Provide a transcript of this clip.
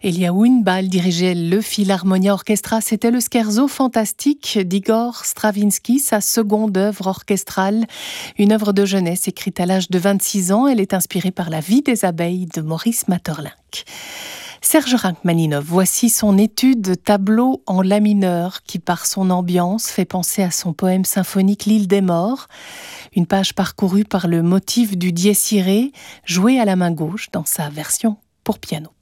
Elia Winbal dirigeait le Philharmonia Orchestra. C'était le scherzo fantastique d'Igor Stravinsky, sa seconde œuvre orchestrale. Une œuvre de jeunesse écrite à l'âge de 26 ans. Elle est inspirée par la vie des abeilles de Maurice Maeterlinck. Serge Rachmaninov, voici son étude tableau en la mineur qui, par son ambiance, fait penser à son poème symphonique L'île des morts. Une page parcourue par le motif du dies irae, joué à la main gauche dans sa version pour piano.